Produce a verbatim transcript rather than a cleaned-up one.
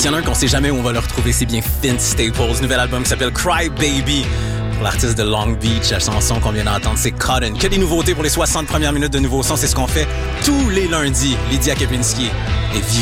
S'il y en a un qu'on sait jamais où on va le retrouver, c'est bien Vince Staples. Nouvel album qui s'appelle Cry Baby. Pour l'artiste de Long Beach, la chanson qu'on vient d'entendre, c'est Cotton. Que des nouveautés pour les soixante premières minutes de nouveaux sons, c'est ce qu'on fait tous les lundis. Lydia Kepinski est vivante.